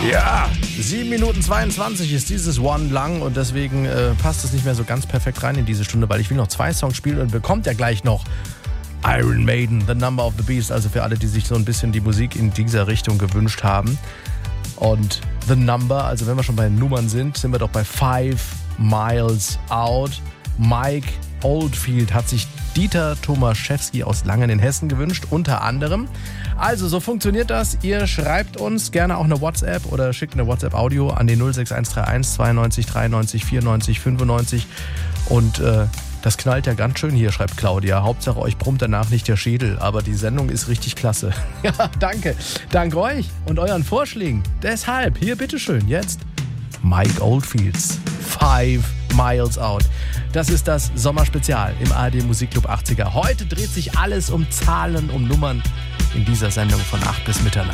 Ja, 7 Minuten 22 ist dieses One lang und deswegen passt es nicht mehr so ganz perfekt rein in diese Stunde, weil ich will noch 2 Songs spielen und bekommt ja gleich noch Iron Maiden, The Number of the Beast, also für alle, die sich so ein bisschen die Musik in dieser Richtung gewünscht haben. Und The Number, also wenn wir schon bei Nummern sind wir doch bei 5 Miles Out. Mike Oldfield hat sich Dieter Tomaszewski aus Langen in Hessen gewünscht, unter anderem. Also, so funktioniert das. Ihr schreibt uns gerne auch eine WhatsApp oder schickt eine WhatsApp-Audio an den 06131 92 93 94 95 und das knallt ja ganz schön hier, schreibt Claudia. Hauptsache euch brummt danach nicht der Schädel, aber die Sendung ist richtig klasse. Ja, danke. Dank euch und euren Vorschlägen. Deshalb, hier bitteschön, jetzt Mike Oldfields 5 Miles Out. Das ist das Sommerspezial im ARD Musikclub 80er. Heute dreht sich alles um Zahlen, um Nummern in dieser Sendung von 8 bis Mitternacht.